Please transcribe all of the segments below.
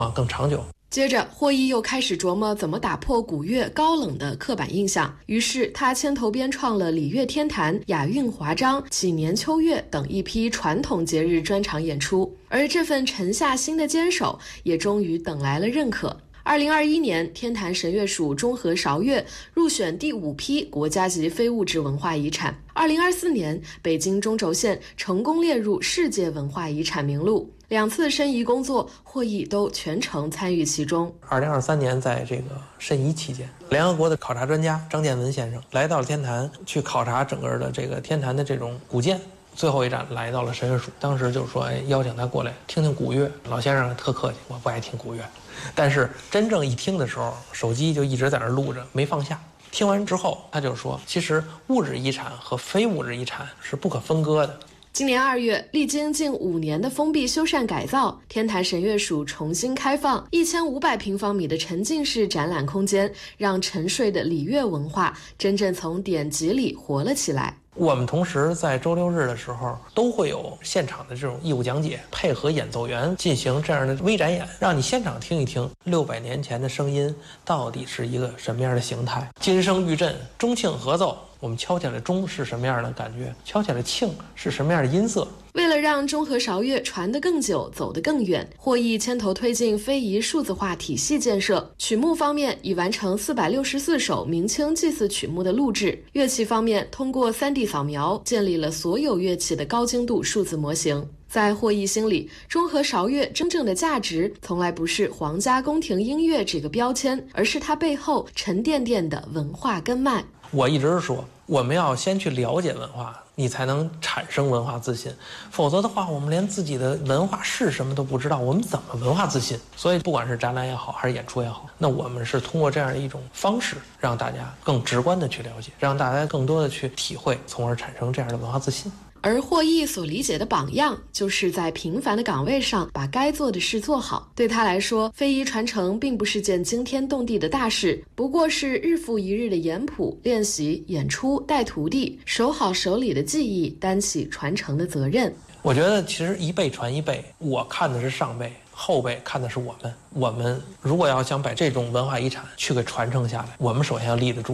更长久。 接着，霍毅又开始琢磨怎么打破古乐高冷的刻板印象，于是他牵头编创了礼乐天坛、雅韵华章、几年秋月等一批传统节日专场演出，而这份沉下心的坚守也终于等来了认可。2021年，天坛神乐署中和韶乐入选第5批国家级非物质文化遗产。2024年，北京中轴线成功列入世界文化遗产名录。2次申遗工作，霍毅都全程参与其中。 2023年，在这个申遗期间，联合国的考察专家张建文先生来到了天坛，去考察整个的这个天坛的这种古建。最后一站来到了神乐署，当时就说邀请他过来听听古乐。老先生特客气，我不爱听古乐，但是真正一听的时候，手机就一直在那录着，没放下。听完之后，他就说，其实物质遗产和非物质遗产是不可分割的。 今年2月，历经近5年的封闭修缮改造，天坛神乐署重新开放1500平方米的沉浸式展览空间，让沉睡的礼乐文化真正从典籍里活了起来。 我们同时在周6日的时候都会有现场的这种义务讲解，配合演奏员进行这样的微展演，让你现场听一听600年前的声音到底是一个什么样的形态。金声玉振，钟磬合奏，我们敲起来钟是什么样的感觉，敲起来磬是什么样的音色。 为了让中和韶乐传得更久，走得更远，霍毅牵头推进非遗数字化体系建设。曲目方面已完成464首明清祭祀曲目的录制，乐器方面通过3D 扫描建立了所有乐器的高精度数字模型。在霍毅心里，中和韶乐真正的价值从来不是皇家宫廷音乐这个标签，而是它背后沉甸甸的文化根脉。 我一直说，我们要先去了解文化，你才能产生文化自信，否则的话，我们连自己的文化是什么都不知道，我们怎么文化自信？所以不管是展览也好，还是演出也好，那我们是通过这样的一种方式，让大家更直观的去了解，让大家更多的去体会，从而产生这样的文化自信。 而霍毅所理解的榜样，就是在平凡的岗位上把该做的事做好。对他来说，非遗传承并不是件惊天动地的大事，不过是日复一日的研谱、练习、演出、带徒弟，守好手里的技艺，担起传承的责任。 我觉得其实一辈传一辈，我看的是上辈，后辈看的是我们。我们如果要想把这种文化遗产去给传承下来，我们首先要立得住。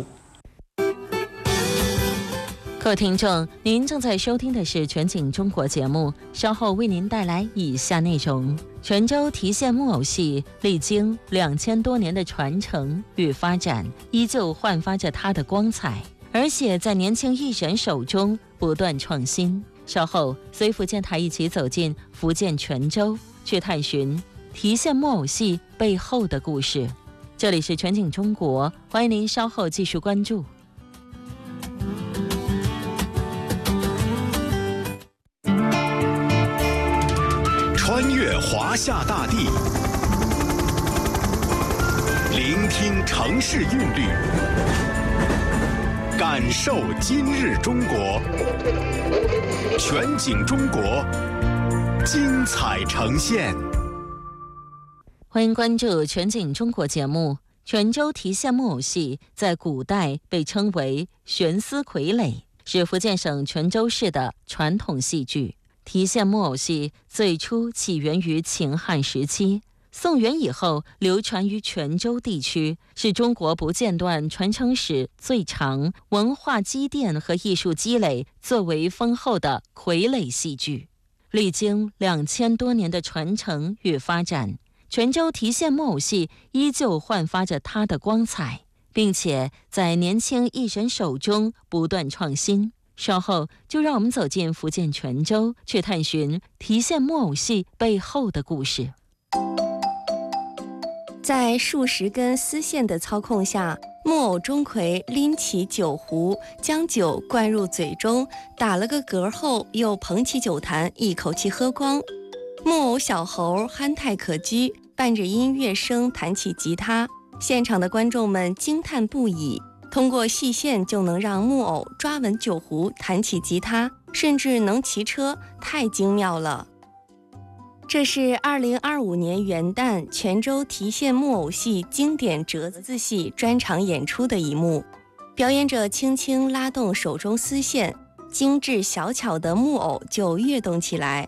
各位听众，您正在收听的是全景中国节目，稍后为您带来以下内容。泉州提线木偶戏历经2000多年的传承与发展，依旧焕发着它的光彩，而且在年轻艺人手中不断创新。稍后随福建台一起走进福建泉州，去探寻提线木偶戏背后的故事。这里是全景中国，欢迎您稍后继续关注。 穿越华夏大地，聆听城市韵律，感受今日中国。全景中国，精彩呈现。 欢迎关注全景中国节目。泉州提线木偶戏在古代被称为悬丝傀儡，是福建省泉州市的传统戏剧。提线木偶戏最初起源于秦汉时期，宋元以后流传于泉州地区，是中国不间断传承史最长、文化积淀和艺术积累最为丰厚的傀儡戏剧。历经2000多年的传承与发展，泉州提线木偶戏依旧焕发着它的光彩，并且在年轻艺人手中不断创新。稍后就让我们走进福建泉州，去探寻提线木偶戏背后的故事。 在数十根丝线的操控下，木偶钟馗拎起酒壶，将酒灌入嘴中，打了个嗝后又捧起酒坛一口气喝光。木偶小猴憨态可掬，伴着音乐声弹起吉他，现场的观众们惊叹不已。通过细线就能让木偶抓稳酒壶，弹起吉他，甚至能骑车，太精妙了。这是2025年元旦泉州提线木偶戏经典折子戏专场演出的一幕，表演者轻轻拉动手中丝线，精致小巧的木偶就跃动起来。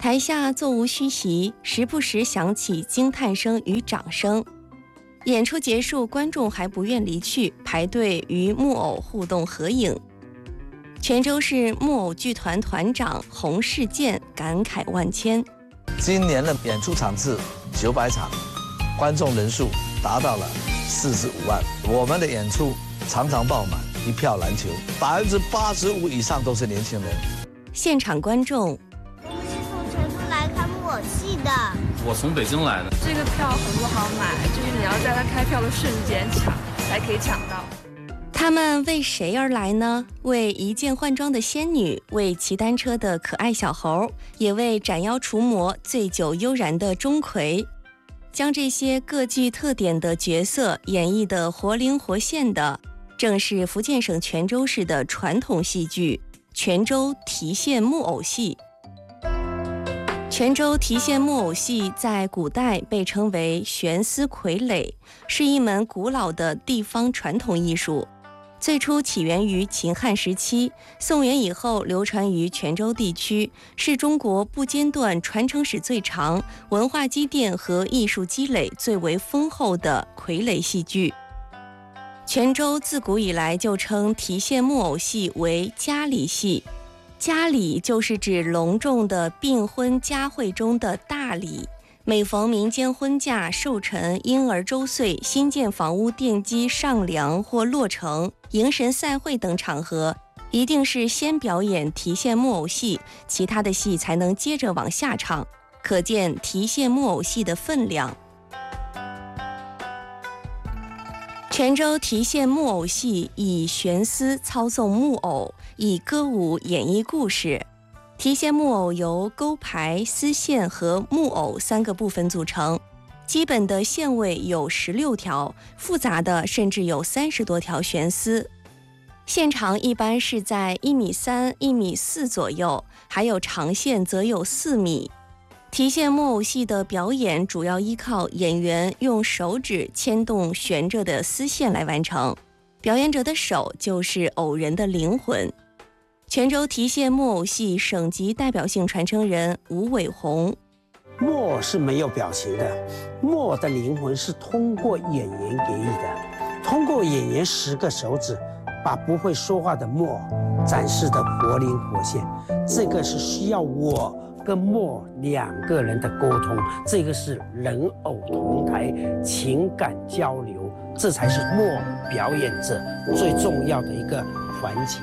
台下座无虚席，时不时响起惊叹声与掌声。演出结束，观众还不愿离去，排队与木偶互动合影。泉州市木偶剧团团长洪世健感慨万千。 今年的演出场次900场，观众人数达到了45万。我们的演出常常爆满，一票难求，85%以上都是年轻人。 现场观众， 我们是从成都来看木偶戏的。 我从北京来的。 这个票很不好买，就是你要在它开票的瞬间抢，才可以抢到。 他们为谁而来呢？为一键换装的仙女，为骑单车的可爱小猴，也为斩妖除魔、醉酒悠然的钟馗。将这些各具特点的角色演绎得活灵活现的，正是福建省泉州市的传统戏剧——泉州提线木偶戏。泉州提线木偶戏在古代被称为悬丝傀儡，是一门古老的地方传统艺术。最初起源于秦汉时期，宋元以后流传于泉州地区，是中国不间断传承史最长、文化积淀和艺术积累最为丰厚的傀儡戏剧。泉州自古以来就称提线木偶戏为家礼戏，家礼就是指隆重的订婚佳会中的大礼。每逢民间婚嫁、寿辰、婴儿周岁、新建房屋奠基上梁或落成、迎神赛会等场合，一定是先表演提线木偶戏，其他的戏才能接着往下唱，可见提线木偶戏的分量。泉州提线木偶戏以悬丝操纵木偶，以歌舞演绎故事。提线木偶由钩牌、丝线和木偶3个部分组成，基本的线位有16条，复杂的甚至有30多条悬丝。线长一般是在1.3米、1.4米左右，还有长线则有4米。提线木偶戏的表演主要依靠演员用手指牵动悬着的丝线来完成，表演者的手就是偶人的灵魂。泉州提线木偶戏省级代表性传承人吴伟红： 木偶是没有表情的，木偶的灵魂是通过演员给予的，通过演员10个手指，把不会说话的木偶展示得活灵活现。这个是需要我跟木偶2个人的沟通，这个是人偶同台，情感交流，这才是木偶表演者最重要的一个环节。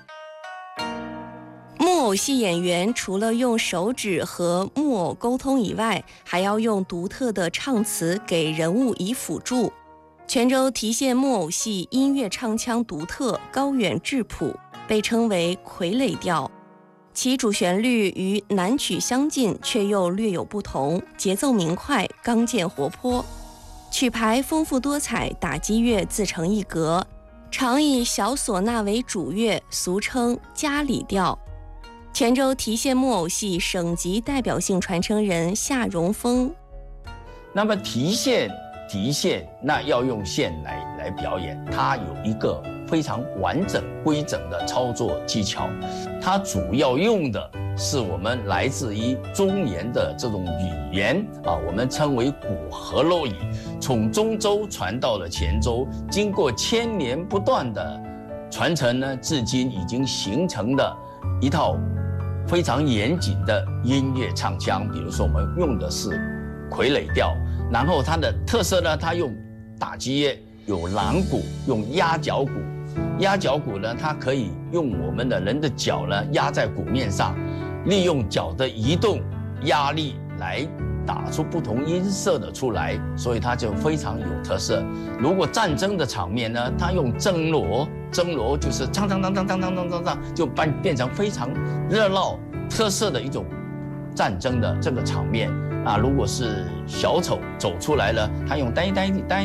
木偶戏演员除了用手指和木偶沟通以外，还要用独特的唱词给人物以辅助。泉州提线木偶戏音乐唱腔独特，高远质朴，被称为傀儡调。其主旋律与南曲相近，却又略有不同，节奏明快，刚健活泼。曲牌丰富多彩，打击乐自成一格，常以小唢呐为主乐，俗称家礼调。泉州提线木偶戏省级代表性传承人夏荣峰： 那么提线那要用线来表演，它有一个非常完整规整的操作技巧，它主要用的是我们来自于中原的这种语言我们称为古河洛语，从中州传到了泉州，经过1000年不断的传承呢，至今已经形成的一套非常严谨的音乐唱腔。比如说我们用的是傀儡调，然后它的特色呢，它用打击乐，有狼鼓，用压脚鼓。压脚鼓呢，它可以用我们的人的脚呢压在鼓面上，利用脚的移动压力来打出不同音色的出来，所以它就非常有特色。如果战争的场面呢，它用征锣就是当当当当当当当当当，就变成非常热闹特色的一种战争的这个场面。如果是小丑走出来了，他用呆，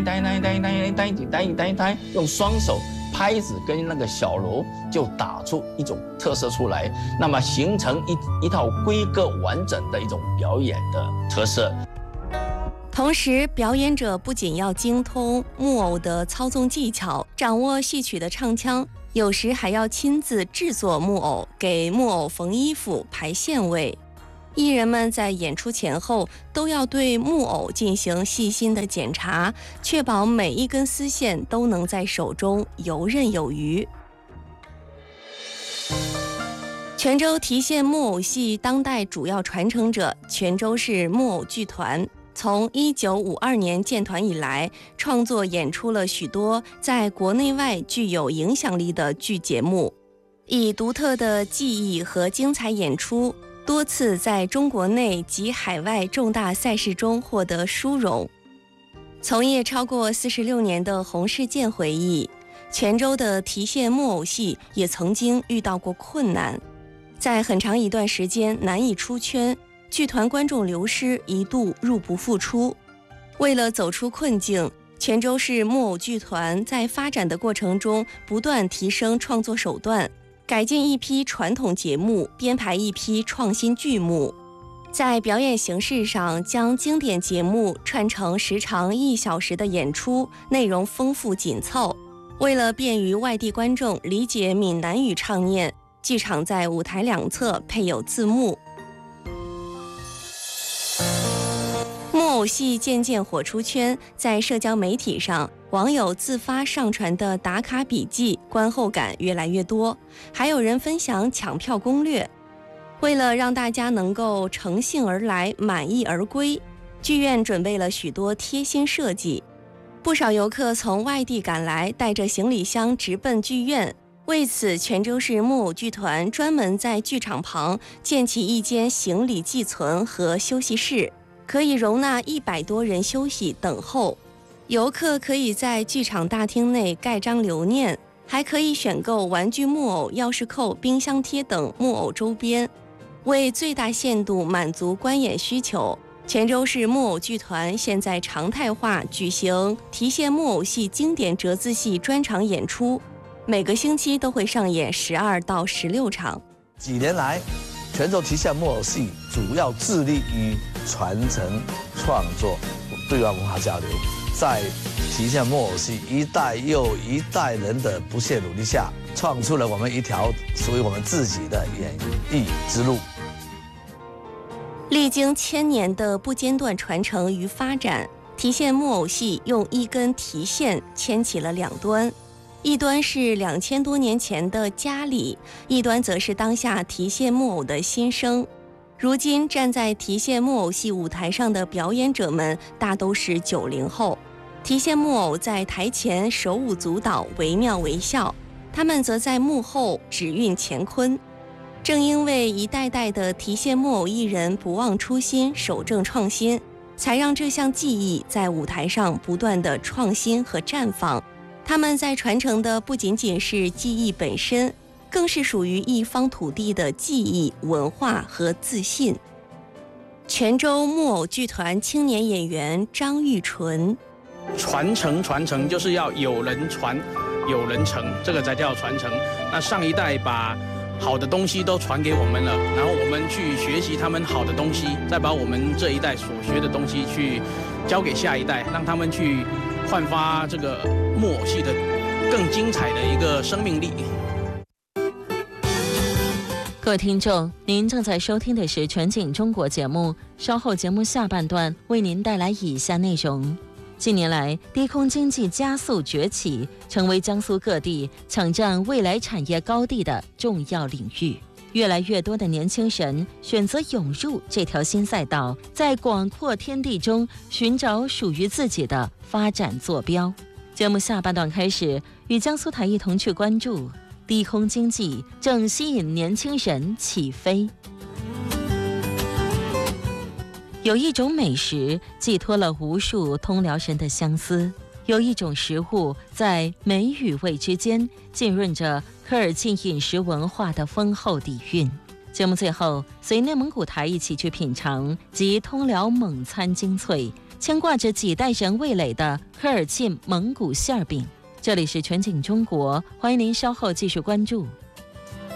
用双手拍子跟那个小锣就打出一种特色出来，那么形成一套规格完整的一种表演的特色。 同时，表演者不仅要精通木偶的操纵技巧，掌握戏曲的唱腔，有时还要亲自制作木偶，给木偶缝衣服、排线位。 艺人们在演出前后都要对木偶进行细心的检查，确保每一根丝线都能在手中游刃有余。泉州提线木偶戏当代主要传承者泉州市木偶剧团，从1952年建团以来，创作演出了许多在国内外具有影响力的剧节目，以独特的技艺和精彩演出，多次在中国内及海外重大赛事中获得殊荣。从业超过46年的洪世健回忆，泉州的提线木偶戏也曾经遇到过困难，在很长一段时间难以出圈，剧团观众流失，一度入不敷出。为了走出困境，泉州市木偶剧团在发展的过程中不断提升创作手段，改进一批传统节目，编排一批创新剧目。在表演形式上，将经典节目串成时长1小时的演出，内容丰富紧凑。为了便于外地观众理解闽南语唱念，剧场在舞台两侧配有字幕。木偶戏渐渐火出圈，在社交媒体上，网友自发上传的打卡笔记观后感越来越多，还有人分享抢票攻略。为了让大家能够乘兴而来，满意而归，剧院准备了许多贴心设计。不少游客从外地赶来，带着行李箱直奔剧院。为此，泉州市木偶剧团专门在剧场旁建起一间行李寄存和休息室，可以容纳100多人休息等候。游客可以在剧场大厅内盖章留念，还可以选购玩具木偶、钥匙扣、冰箱贴等木偶周边。为最大限度满足观演需求，泉州市木偶剧团现在常态化举行提线木偶戏经典折子戏专场演出，每个星期都会上演12到16场。 几年来，泉州提线木偶戏主要致力于传承创作、对外文化交流。在提线木偶戏一代又一代人的不懈努力下，创出了我们一条属于我们自己的演艺之路。 历经1000年的不间断传承与发展，提线木偶戏用一根提线牵起了两端，一端是2000多年前的家里，一端则是当下提线木偶的新生。如今站在提线木偶戏舞台上的表演者们大都是90后，提线木偶在台前手舞足蹈，惟妙惟肖，他们则在幕后指运乾坤。正因为一代代的提线木偶艺人不忘初心，守正创新，才让这项技艺在舞台上不断的创新和绽放。他们在传承的不仅仅是技艺本身，更是属于一方土地的技艺、文化和自信。泉州木偶剧团青年演员张玉纯： 传承就是要有人传，有人承，这个才叫传承。那上一代把好的东西都传给我们了，然后我们去学习他们好的东西，再把我们这一代所学的东西去交给下一代，让他们去焕发这个木偶戏的更精彩的一个生命力。 各位听众，您正在收听的是全景中国节目，稍后节目下半段为您带来以下内容。近年来，低空经济加速崛起，成为江苏各地抢占未来产业高地的重要领域。越来越多的年轻人选择涌入这条新赛道，在广阔天地中寻找属于自己的发展坐标。节目下半段开始，与江苏台一同去关注低空经济正吸引年轻人起飞。有一种美食寄托了无数通辽人的相思，有一种食物在美与味之间浸润着科尔沁饮食文化的丰厚底蕴。节目最后，随内蒙古台一起去品尝集通辽蒙餐精粹、牵挂着几代人味蕾的科尔沁蒙古馅饼。这里是全景中国，欢迎您稍后继续关注。